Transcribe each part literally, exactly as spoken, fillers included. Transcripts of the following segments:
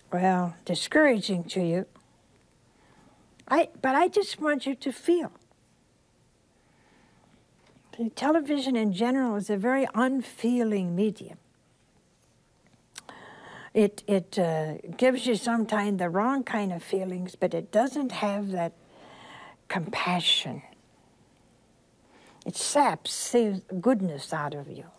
well, discouraging to you. I, but I just want you to feel. The television in general is a very unfeeling medium. It, it uh, gives you sometimes the wrong kind of feelings, but it doesn't have that compassion. It saps the goodness out of you.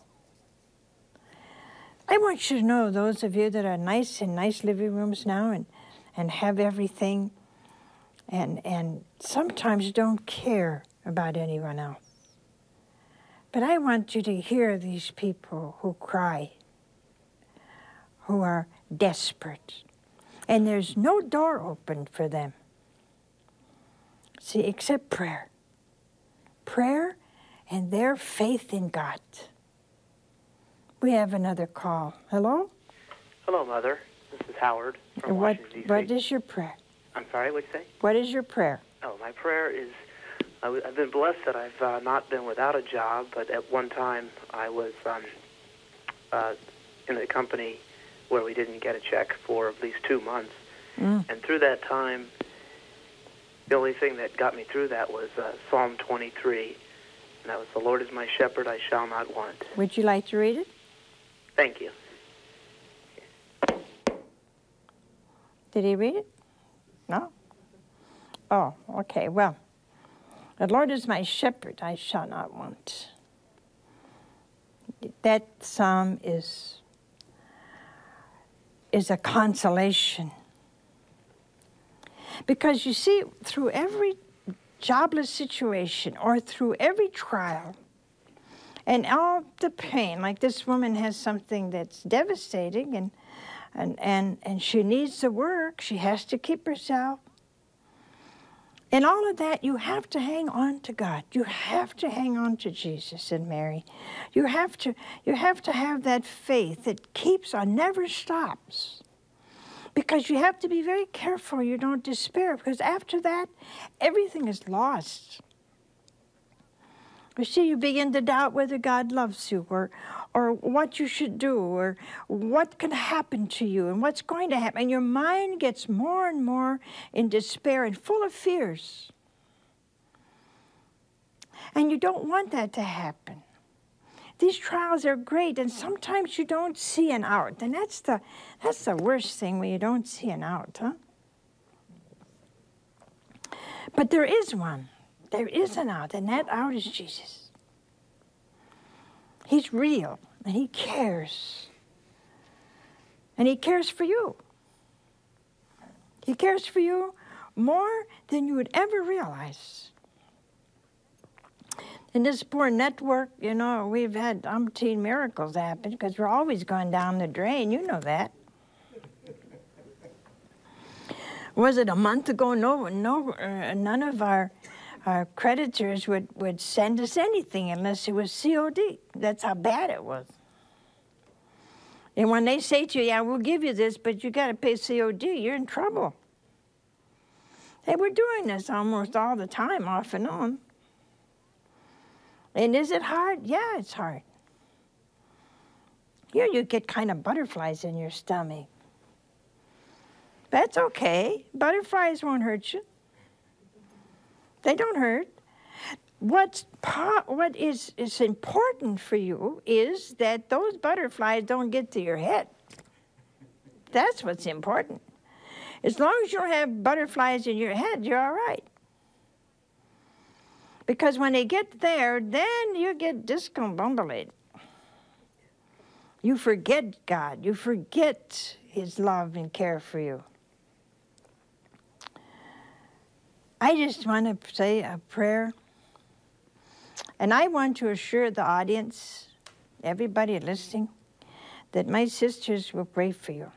I want you to know, those of you that are nice in nice living rooms now and, and have everything and, and sometimes don't care about anyone else. But I want you to hear these people who cry, who are desperate, and there's no door open for them. See, except prayer. Prayer and their faith in God. We have another call. Hello? Hello, Mother. This is Howard from what, Washington, D C What is your prayer? I'm sorry, what did you say? What is your prayer? Oh, my prayer is, I w I've been blessed that I've uh, not been without a job, but at one time I was um, uh, in a company where we didn't get a check for at least two months. Mm. And through that time, the only thing that got me through that was uh, Psalm twenty-three. And that was, the Lord is my shepherd, I shall not want. Would you like to read it? Thank you. Did he read it? No? Oh, okay, well. The Lord is my shepherd, I shall not want. That psalm is, is a consolation. Because you see, through every jobless situation or through every trial and all the pain, like this woman has something that's devastating and, and, and, and she needs the work, she has to keep herself. In all of that, you have to hang on to God. You have to hang on to Jesus and Mary. You have to, you have to have that faith that keeps on, never stops. Because you have to be very careful you don't despair, because after that, everything is lost. You see, you begin to doubt whether God loves you, or, or what you should do, or what can happen to you, and what's going to happen. And your mind gets more and more in despair and full of fears. And you don't want that to happen. These trials are great, and sometimes you don't see an out. And that's the, that's the worst thing, when you don't see an out, huh? But there is one. There is an out, and that out is Jesus. He's real, and he cares. And he cares for you. He cares for you more than you would ever realize. In this poor network, you know, we've had umpteen miracles happen because we're always going down the drain. You know that. Was it a month ago? No, no, uh, none of our, our creditors would, would send us anything unless it was C O D. That's how bad it was. And when they say to you, yeah, we'll give you this, but you got to pay C O D, you're in trouble. They were doing this almost all the time, off and on. And is it hard? Yeah, it's hard. Here you get kind of butterflies in your stomach. That's okay. Butterflies won't hurt you. They don't hurt. What's what is, is important for you is that those butterflies don't get to your head. That's what's important. As long as you don't have butterflies in your head, you're all right. Because when they get there, then you get discombobulated. You forget God. You forget his love and care for you. I just want to say a prayer. And I want to assure the audience, everybody listening, that my sisters will pray for you.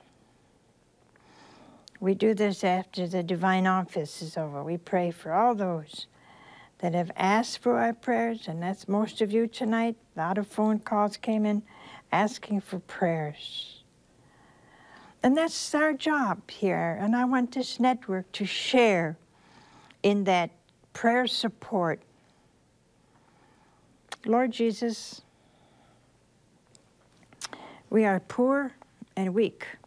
We do this after the divine office is over. We pray for all those that have asked for our prayers, and that's most of you tonight. A lot of phone calls came in asking for prayers. And that's our job here, and I want this network to share in that prayer support. Lord Jesus, we are poor and weak.